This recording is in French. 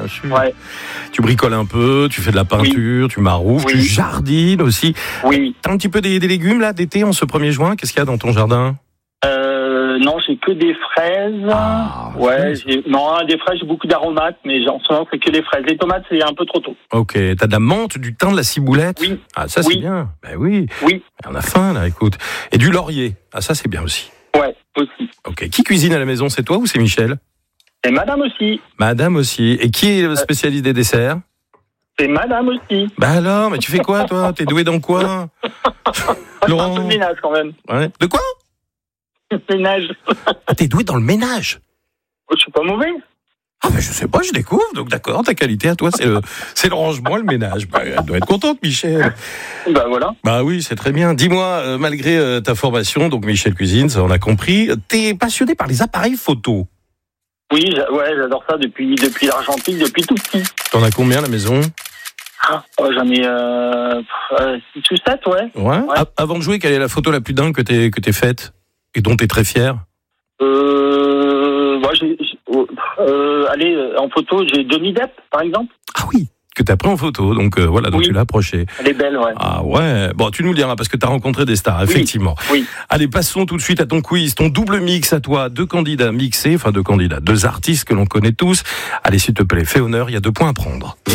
Ouais. Tu bricoles un peu, tu fais de la peinture, tu maroufles, tu jardines aussi. Oui. T'as un petit peu des légumes là d'été en ce 1er juin. Qu'est-ce qu'il y a dans ton jardin? Non, j'ai que des fraises. Des fraises, j'ai beaucoup d'aromates, mais en ce moment, c'est que des fraises. Les tomates, c'est un peu trop tôt. Ok, t'as de la menthe, du thym, de la ciboulette. Oui. Ah, ça, c'est bien. Ben oui. Oui. On a faim, là, écoute. Et du laurier. Ah, ça, c'est bien aussi. Ouais, aussi. Ok. Qui cuisine à la maison? C'est toi ou c'est Michel? Et madame aussi. Madame aussi. Et qui est le spécialiste des desserts? C'est madame aussi. Bah alors, mais tu fais quoi, toi? T'es doué dans quoi? Laurent. Un peu de ménage, quand même. Ouais. De quoi? Ménage. Ah, t'es doué dans le ménage? Je suis pas mauvais. Ah, ben je sais pas, je découvre. Donc d'accord, ta qualité à toi, c'est le rangement, le ménage. Bah, elle doit être contente, Michel. Bah voilà. Bah oui, c'est très bien. Dis-moi, malgré ta formation, donc Michel Cuisine, ça on a compris, t'es passionné par les appareils photo. Oui, j'adore ça depuis l'argentique, depuis tout petit. T'en as combien à la maison? J'en ai 6 ou 7, ouais. Ouais. Avant de jouer, quelle est la photo la plus dingue que t'aies faite et dont t'es très fier? En photo, j'ai Johnny Depp, par exemple. Ah oui, que t'as pris en photo, donc voilà, donc tu l'as approché. Elle est belle, ouais. Ah ouais, bon, tu nous le diras parce que t'as rencontré des stars, effectivement. Oui. Allez, passons tout de suite à ton quiz, ton double mix à toi, 2 candidats mixés, 2 artistes que l'on connaît tous. Allez, s'il te plaît, fais honneur, il y a 2 points à prendre.